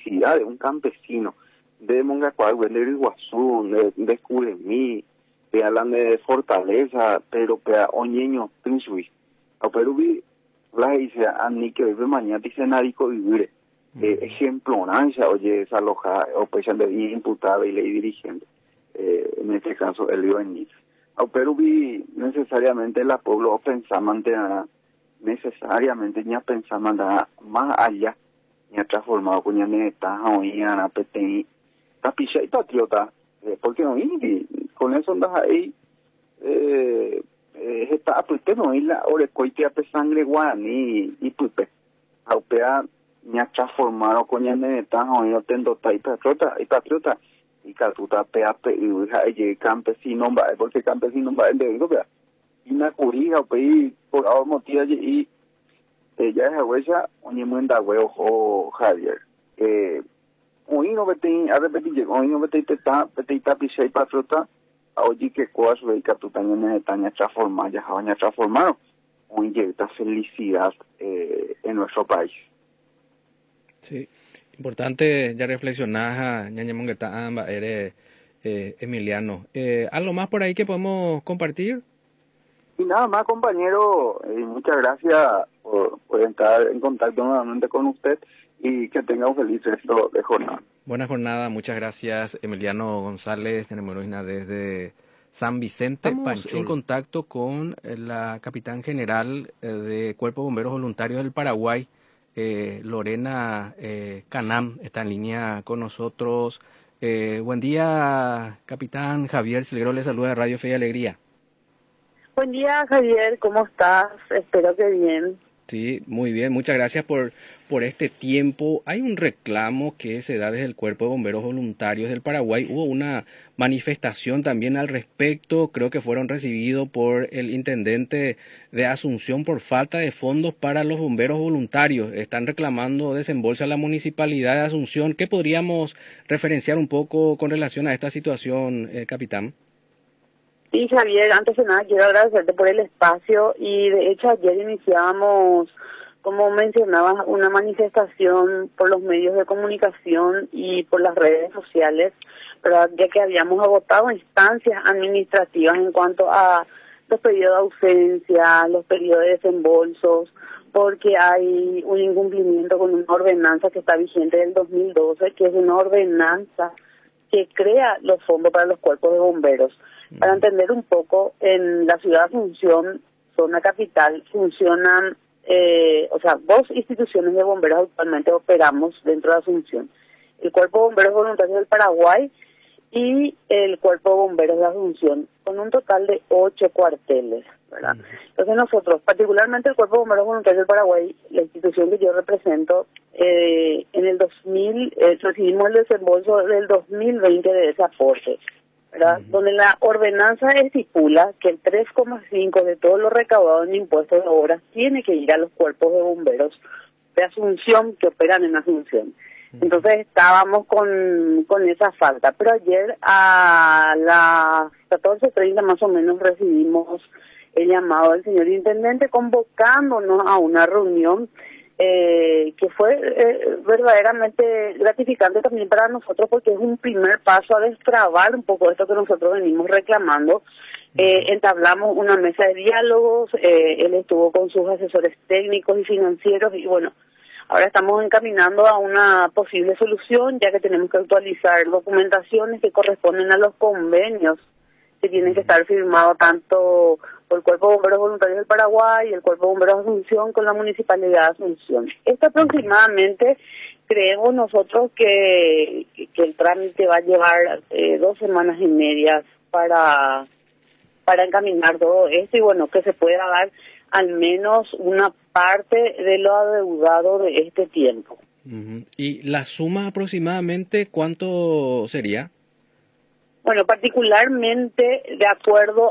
felicidad de un campesino de Mongacuá, de Iguazú, de Curemí, que hablan de fortaleza, pero pea oñeño, Pinsui. Pero vi, la dice a ni que vive mañana, dice Narico vivir. Ejemplancia, oye, esa loja, o pues de bien imputada y ley dirigente. En este caso, el Ioenix. Pero vi necesariamente la pueblo o pensaban necesariamente ni a pensar mandar más allá, ni a transformado con ñaneta, oían, petén, tapicha y patriota, porque no, y con eso andas ahí, está pues no, y la orecoite a sangre guaraní y pupe, aupea, ni a transformado con ñaneta, oían, tendota y patriota, y catuta pea y campesino porque campesino va el debido vea y una curija pues por ahora motiva y ella es huella oye muenda huevo Javier hoy no vete a repetir hoy no vete ta pisa y patrota oye que cosas ve catuta en taña transformar ya jaña transformaron hoy llega felicidad en nuestro país. Sí. Importante ya reflexionar, ñaña Mongueta, eres Emiliano. ¿Algo más por ahí que podemos compartir? Y nada más, compañero, muchas gracias por entrar en contacto nuevamente con usted y que tenga un feliz resto de jornada. Buena jornada, muchas gracias, Emiliano González, desde San Vicente. Estamos en contacto con la capitán general de Cuerpo de Bomberos Voluntarios del Paraguay, Lorena Canam, está en línea con nosotros. Buen día, capitán Javier Silguero, le saluda de Radio Fe y Alegría. Buen día, Javier, ¿cómo estás? Espero que bien. Sí, muy bien, muchas gracias por este tiempo. Hay un reclamo que se da desde el Cuerpo de Bomberos Voluntarios del Paraguay. Hubo una manifestación también al respecto, creo que fueron recibidos por el intendente de Asunción por falta de fondos para los bomberos voluntarios. Están reclamando desembolso a la municipalidad de Asunción. ¿Qué podríamos referenciar un poco con relación a esta situación, capitán? Sí, Javier, antes de nada quiero agradecerte por el espacio y de hecho ayer iniciamos, como mencionabas, una manifestación por los medios de comunicación y por las redes sociales, ¿verdad? Ya que habíamos agotado instancias administrativas en cuanto a los periodos de ausencia, los periodos de desembolsos, porque hay un incumplimiento con una ordenanza que está vigente del 2012, que es una ordenanza que crea los fondos para los cuerpos de bomberos. Para entender un poco, en la ciudad de Asunción, zona capital, funcionan, dos instituciones de bomberos actualmente operamos dentro de Asunción. El Cuerpo de Bomberos Voluntarios del Paraguay y el Cuerpo de Bomberos de Asunción, con un total de 8 cuarteles, ¿verdad? Entonces nosotros, particularmente el Cuerpo de Bomberos Voluntarios del Paraguay, la institución que yo represento, en el 2000 recibimos el desembolso del 2020 de ese aporte, ¿verdad? Donde la ordenanza estipula que el 3,5 de todo lo recaudado en impuestos de obras tiene que ir a los cuerpos de bomberos de Asunción que operan en Asunción. Entonces estábamos con esa falta, pero ayer a las 14:30 más o menos recibimos el llamado del señor intendente convocándonos a una reunión que fue verdaderamente gratificante también para nosotros porque es un primer paso a destrabar un poco esto que nosotros venimos reclamando. Entablamos una mesa de diálogos, él estuvo con sus asesores técnicos y financieros y bueno, ahora estamos encaminando a una posible solución ya que tenemos que actualizar documentaciones que corresponden a los convenios que tienen que estar firmados tanto por el Cuerpo de Bomberos Voluntarios del Paraguay y el Cuerpo de Bomberos de Asunción con la Municipalidad de Asunción. Esto aproximadamente creemos nosotros que el trámite va a llevar 2 semanas y medias para encaminar todo esto y bueno, que se pueda dar al menos una parte de lo adeudado de este tiempo. ¿Y la suma aproximadamente cuánto sería? Bueno, particularmente de acuerdo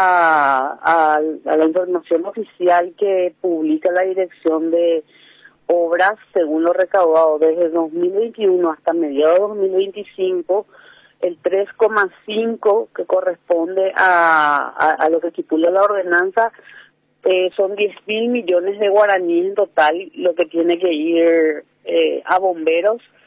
a la información oficial que publica la Dirección de Obras, según lo recaudado desde 2021 hasta mediados de 2025, el 3,5 que corresponde a lo que estipula la ordenanza son 10.000 millones de guaraníes en total, lo que tiene que ir a bomberos